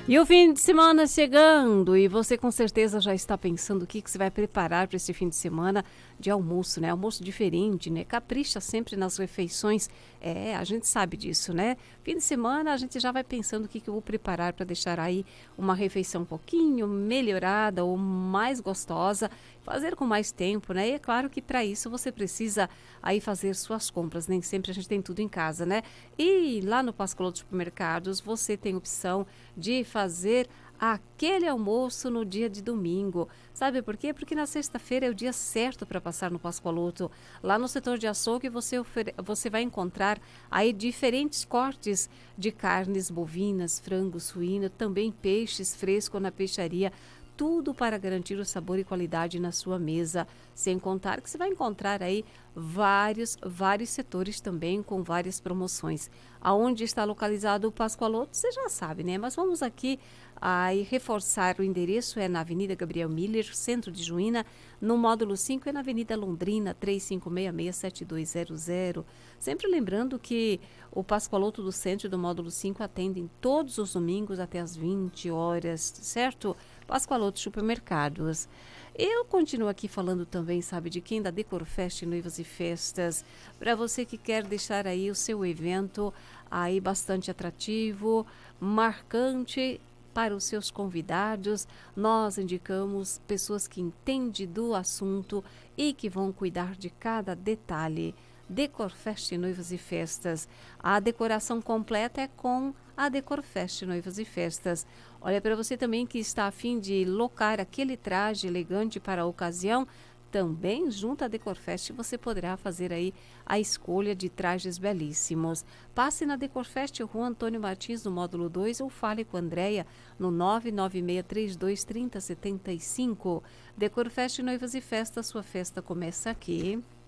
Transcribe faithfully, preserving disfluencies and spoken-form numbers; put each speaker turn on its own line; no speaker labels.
E o fim de semana chegando, e você com certeza já está pensando o que, que você vai preparar para esse fim de semana de almoço, né? Almoço diferente, né? Capricha sempre nas refeições. É, a gente sabe disso, né? Fim de semana a gente já vai pensando o que, que eu vou preparar para deixar aí uma refeição um pouquinho melhorada ou mais gostosa, fazer com mais tempo, né? E é claro que para isso você precisa aí fazer suas compras. Nem sempre a gente tem tudo em casa, né? E lá no Pascoaloto Supermercados você tem opção de fazer aquele almoço no dia de domingo. Sabe por quê? Porque na sexta-feira é o dia certo para passar no Pascoaloto. Lá no setor de açougue você, ofere- você vai encontrar aí diferentes cortes de carnes bovinas, frango, suíno, também peixes frescos na peixaria. Tudo para garantir o sabor e qualidade na sua mesa. Sem contar que você vai encontrar aí vários, vários setores também com várias promoções. Aonde está localizado o Pascoaloto, você já sabe, né? Mas vamos aqui aí reforçar o endereço, é na Avenida Gabriel Miller, centro de Juína, no módulo cinco é na Avenida Londrina, três cinco seis seis, sete dois zero zero. Sempre lembrando que o Pascoaloto do centro do módulo cinco atendem todos os domingos até as vinte horas, certo? Pascoaloto Supermercados. Eu continuo aqui falando também, sabe, de quem? Da Decorfest Noivas e Festas. Para você que quer deixar aí o seu evento aí bastante atrativo, marcante para os seus convidados, nós indicamos pessoas que entendem do assunto e que vão cuidar de cada detalhe. Decorfest Noivas e Festas. A decoração completa é com a Decorfest Noivas e Festas. Olha, para você também que está a fim de locar aquele traje elegante para a ocasião, também junto à Decorfest você poderá fazer aí a escolha de trajes belíssimos. Passe na Decorfest Rua Antônio Martins, no módulo dois, ou fale com a Andréia no nove nove seis três dois três zero sete cinco. Decorfest Noivas e Festas, sua festa começa aqui.